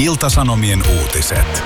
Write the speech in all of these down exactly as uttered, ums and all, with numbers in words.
Ilta-Sanomien uutiset.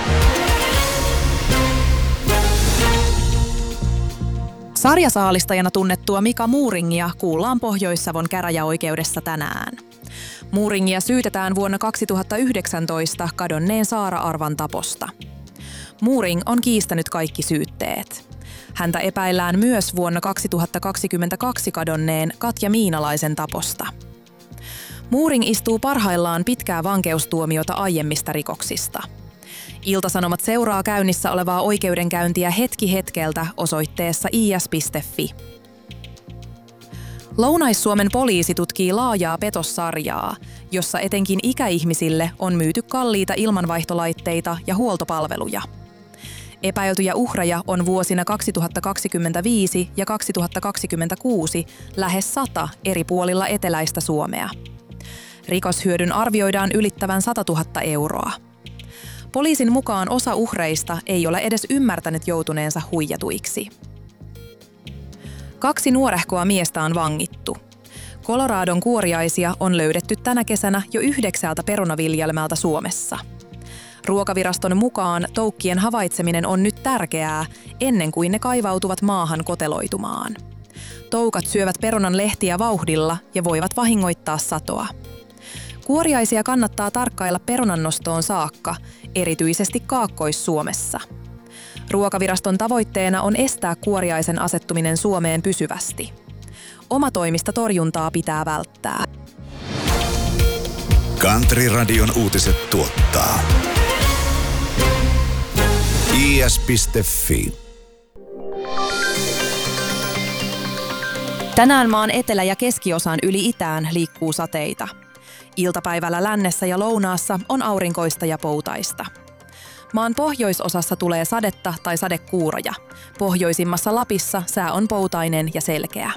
Sarjasaalistajana tunnettua Mika Muuringia kuullaan Pohjois-Savon käräjäoikeudessa tänään. Muuringia syytetään vuonna kaksituhattayhdeksäntoista kadonneen Saara Arvan taposta. Muuring on kiistänyt kaikki syytteet. Häntä epäillään myös vuonna kaksituhattakaksikymmentäkaksi kadonneen Katja Miinalaisen taposta. Muuring istuu parhaillaan pitkää vankeustuomiota aiemmista rikoksista. Ilta-Sanomat seuraa käynnissä olevaa oikeudenkäyntiä hetki hetkeltä osoitteessa i s piste f i. Lounais-Suomen poliisi tutkii laajaa petossarjaa, jossa etenkin ikäihmisille on myyty kalliita ilmanvaihtolaitteita ja huoltopalveluja. Epäiltyjä uhreja on vuosina kaksituhattakaksikymmentäviisi ja kaksituhattakaksikymmentäkuusi lähes sata eri puolilla eteläistä Suomea. Rikoshyödyn arvioidaan ylittävän satatuhatta euroa. Poliisin mukaan osa uhreista ei ole edes ymmärtänyt joutuneensa huijatuiksi. Kaksi nuorehkoa miestä on vangittu. Coloradon kuoriaisia on löydetty tänä kesänä jo yhdeksältä perunaviljelmältä Suomessa. Ruokaviraston mukaan toukkien havaitseminen on nyt tärkeää ennen kuin ne kaivautuvat maahan koteloitumaan. Toukat syövät perunan lehtiä vauhdilla ja voivat vahingoittaa satoa. Kuoriaisia kannattaa tarkkailla perunannostoon saakka, erityisesti Kaakkois-Suomessa. Ruokaviraston tavoitteena on estää kuoriaisen asettuminen Suomeen pysyvästi. Omatoimista torjuntaa pitää välttää. Country Radion uutiset tuottaa i s piste f i. Tänään maan etelä- ja keskiosan yli itään liikkuu sateita. Iltapäivällä lännessä ja lounaassa on aurinkoista ja poutaista. Maan pohjoisosassa tulee sadetta tai sadekuuroja. Pohjoisimmassa Lapissa sää on poutainen ja selkeä.